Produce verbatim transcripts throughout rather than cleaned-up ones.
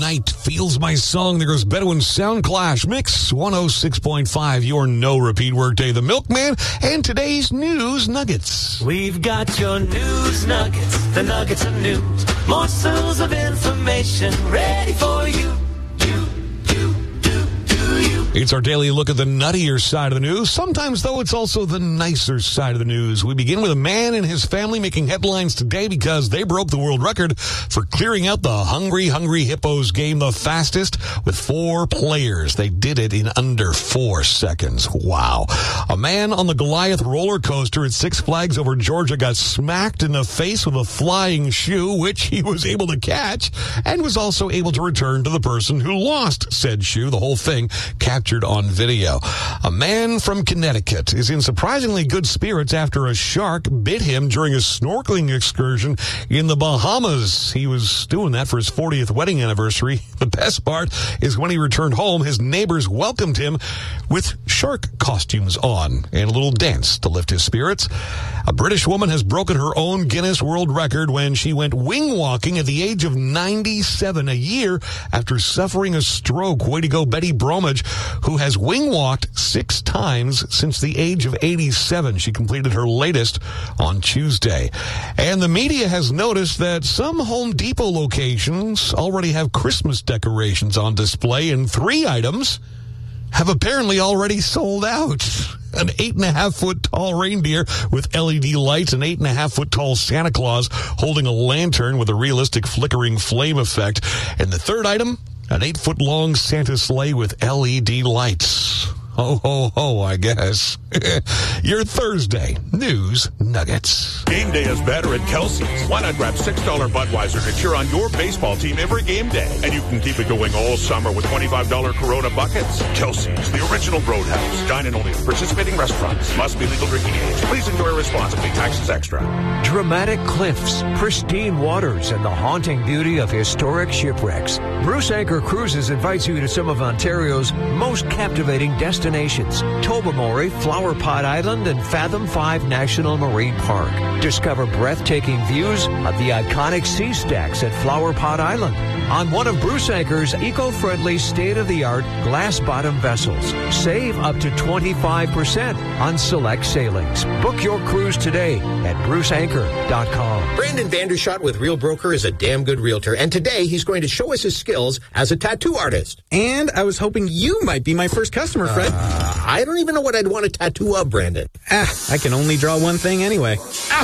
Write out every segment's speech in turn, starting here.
Night Feels My Song. There goes Bedouin Sound Clash. Mix one oh six point five, your no-repeat workday. The Milkman and today's news nuggets. We've got your news nuggets, the nuggets of news. Morsels of information ready for you. You, you, do, do you. It's our daily look at the nuttier side of the news. Sometimes, though, it's also the nicer side of the news. We begin with a man and his family making headlines today because they broke the world record for clearing out the Hungry Hungry Hippos game the fastest with four players. They did it in under four seconds. Wow. A man on the Goliath roller coaster at Six Flags over Georgia got smacked in the face with a flying shoe, which he was able to catch, and was also able to return to the person who lost said shoe. The whole thing captured on video. A man from Connecticut is in surprisingly good spirits after a shark bit him during a snorkeling excursion in the Bahamas. He was doing that for his fortieth wedding anniversary. The best part is when he returned home, his neighbors welcomed him with shark costumes on and a little dance to lift his spirits. A British woman has broken her own Guinness World Record when she went wing walking at the age of ninety-seven, a year after suffering a stroke. Way to go, Betty Bromage, who has wing walked six times since the age of eighty-seven. She completed her latest on Tuesday. And the media has noticed that some Home Depot locations already have Christmas decorations on display, and three items have apparently already sold out. An eight and a half foot tall reindeer with L E D lights, an eight and a half foot tall Santa Claus holding a lantern with a realistic flickering flame effect. And the third item, an eight foot long Santa sleigh with L E D lights. Ho, ho, ho, I guess. Your Thursday News Nuggets. Game day is better at Kelsey's. Why not grab six dollars Budweiser to cheer on your baseball team every game day? And you can keep it going all summer with twenty-five dollars Corona buckets. Kelsey's, the original Roadhouse. Dine in only at participating restaurants. Must be legal drinking age. Please enjoy responsibly. Taxes extra. Dramatic cliffs, pristine waters, and the haunting beauty of historic shipwrecks. Bruce Anchor Cruises invites you to some of Ontario's most captivating destinations. Destinations, Tobermory, Flower Pot Island, and Fathom five National Marine Park. Discover breathtaking views of the iconic sea stacks at Flower Pot Island on one of Bruce Anchor's eco-friendly, state-of-the-art glass-bottom vessels. Save up to twenty-five percent on select sailings. Book your cruise today at bruce anchor dot com. Brandon Vandershot with Real Broker is a damn good realtor, and today he's going to show us his skills as a tattoo artist. And I was hoping you might be my first customer, Fred. Uh, I don't even know what I'd want a tattoo of, Brandon. Ah, I can only draw one thing anyway.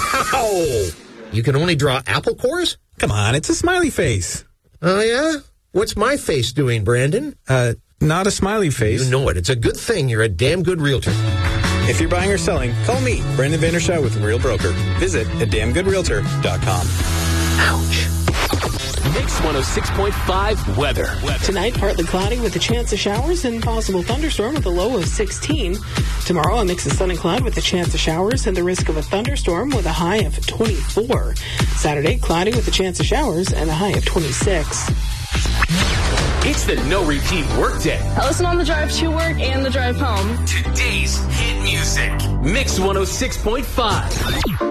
Ow! You can only draw apple cores? Come on, it's a smiley face. Oh, yeah? What's my face doing, Brandon? Uh, not a smiley face. You know it. It's a good thing you're a damn good realtor. If you're buying or selling, call me, Brandon Vandershot with Real Broker. Visit a damn good realtor dot com. Ouch. Mix one oh six point five weather. weather. Tonight, partly cloudy with a chance of showers and possible thunderstorm with a low of sixteen. Tomorrow, a mix of sun and cloud with a chance of showers and the risk of a thunderstorm with a high of twenty-four. Saturday, cloudy with a chance of showers and a high of twenty-six. It's the No Repeat Workday. I listen on the drive to work and the drive home. Today's hit music. Mix one oh six point five.